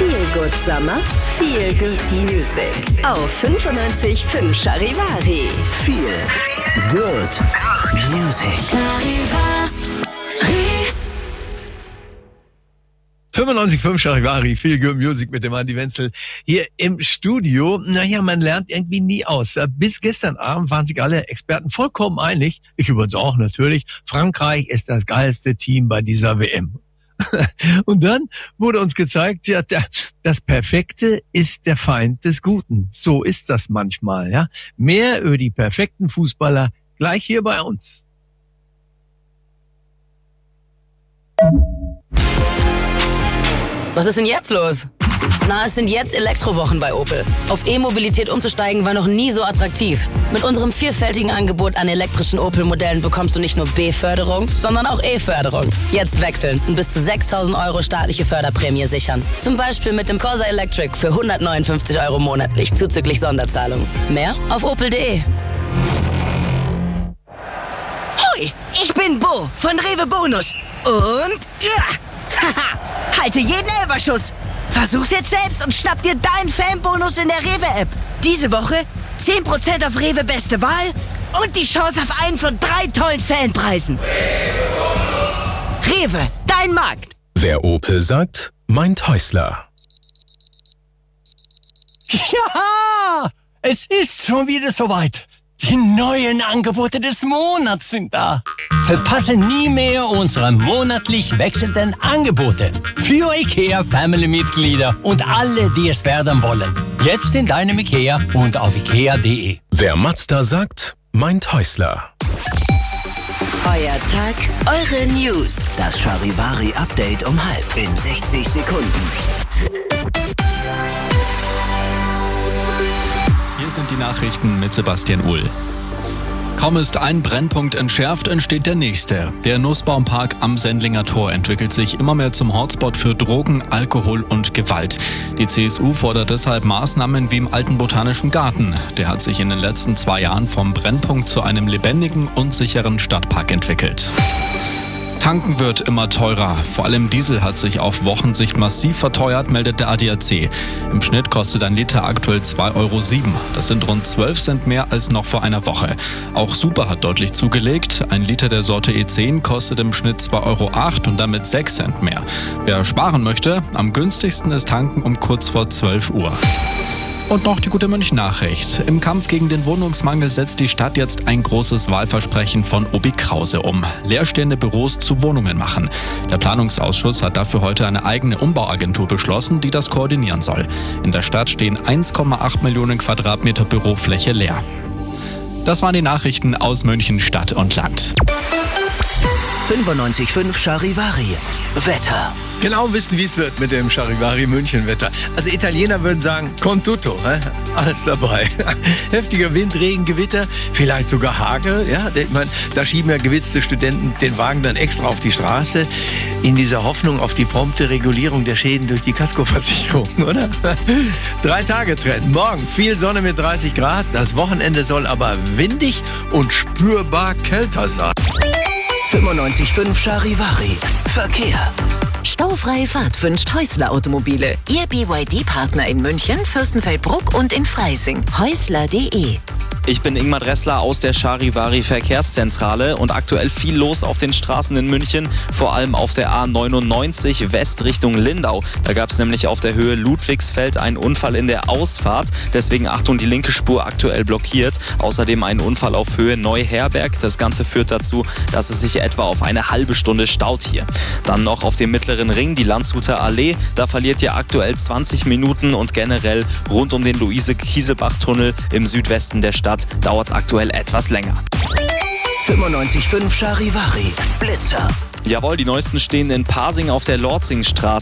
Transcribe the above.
Feel Good Summer, Feel Good Music. Auf 95.5 Charivari. Feel Good Music. Charivari. 95.5 Charivari, Feel Good Music mit dem Andi Wenzel hier im Studio. Naja, man lernt irgendwie nie aus. Bis gestern Abend waren sich alle Experten vollkommen einig, ich übrigens auch natürlich, Frankreich ist das geilste Team bei dieser WM. Und dann wurde uns gezeigt, ja, das Perfekte ist der Feind des Guten. So ist das manchmal, ja. Mehr über die perfekten Fußballer gleich hier bei uns. Was ist denn jetzt los? Na, es sind jetzt Elektrowochen bei Opel. Auf E-Mobilität umzusteigen war noch nie so attraktiv. Mit unserem vielfältigen Angebot an elektrischen Opel-Modellen bekommst du nicht nur B-Förderung, sondern auch E-Förderung. Jetzt wechseln und bis zu 6.000 € staatliche Förderprämie sichern. Zum Beispiel mit dem Corsa Electric für 159 € monatlich zuzüglich Sonderzahlung. Mehr auf opel.de. Hoi, ich bin Bo von Rewe Bonus. Und haha, halte jeden Elferschuss. Versuch's jetzt selbst und schnapp dir deinen Fanbonus in der Rewe-App. Diese Woche 10% auf Rewe Beste Wahl und die Chance auf einen von 3 tollen Fanpreisen. Rewe, dein Markt. Wer Opel sagt, meint Häusler. Ja, es ist schon wieder soweit. Die neuen Angebote des Monats sind da. Verpasse nie mehr unsere monatlich wechselnden Angebote für IKEA-Family-Mitglieder und alle, die es werden wollen. Jetzt in deinem IKEA und auf ikea.de. Wer Mazda sagt, meint Häusler. Euer Tag, eure News. Das Charivari-Update um 12 in 60 Sekunden. Hier sind die Nachrichten mit Sebastian Uhl. Kaum ist ein Brennpunkt entschärft, entsteht der nächste. Der Nussbaumpark am Sendlinger Tor entwickelt sich immer mehr zum Hotspot für Drogen, Alkohol und Gewalt. Die CSU fordert deshalb Maßnahmen wie im alten Botanischen Garten. Der hat sich in den letzten 2 Jahren vom Brennpunkt zu einem lebendigen und sicheren Stadtpark entwickelt. Tanken wird immer teurer. Vor allem Diesel hat sich auf Wochensicht massiv verteuert, meldet der ADAC. Im Schnitt kostet ein Liter aktuell 2,07 €. Das sind rund 12 Cent mehr als noch vor einer Woche. Auch Super hat deutlich zugelegt. Ein Liter der Sorte E10 kostet im Schnitt 2,08 € und damit 6 Cent mehr. Wer sparen möchte, am günstigsten ist Tanken um kurz vor 12 Uhr. Und noch die gute München-Nachricht. Im Kampf gegen den Wohnungsmangel setzt die Stadt jetzt ein großes Wahlversprechen von Obi Krause um. Leerstehende Büros zu Wohnungen machen. Der Planungsausschuss hat dafür heute eine eigene Umbauagentur beschlossen, die das koordinieren soll. In der Stadt stehen 1,8 Millionen Quadratmeter Bürofläche leer. Das waren die Nachrichten aus München, Stadt und Land. 95.5 Charivari. Wetter. Genau wissen, wie es wird mit dem Charivari München-Wetter. Also Italiener würden sagen, con tutto, alles dabei. Heftiger Wind, Regen, Gewitter, vielleicht sogar Hagel. Ja, ich meine, da schieben ja gewitzte Studenten den Wagen dann extra auf die Straße in dieser Hoffnung auf die prompte Regulierung der Schäden durch die Kaskoversicherung, oder? 3-Tage-Trend. Morgen viel Sonne mit 30 Grad. Das Wochenende soll aber windig und spürbar kälter sein. 95.5 Charivari. Verkehr. Staufreie Fahrt wünscht Häusler Automobile. Ihr BYD-Partner in München, Fürstenfeldbruck und in Freising. Häusler.de. Ich bin Ingmar Dressler aus der Charivari Verkehrszentrale und aktuell viel los auf den Straßen in München, vor allem auf der A99 West Richtung Lindau. Da gab es nämlich auf der Höhe Ludwigsfeld einen Unfall in der Ausfahrt, deswegen Achtung, die linke Spur aktuell blockiert. Außerdem ein Unfall auf Höhe Neuherberg. Das Ganze führt dazu, dass es sich etwa auf eine halbe Stunde staut hier. Dann noch auf dem Mittleren Ring die Landshuter Allee. Da verliert ihr aktuell 20 Minuten und generell rund um den Luise-Kieselbach-Tunnel im Südwesten der Stadt dauert es aktuell etwas länger. 95.5 Charivari. Blitzer. Jawohl, die neuesten stehen in Pasing auf der Lorzingstraße.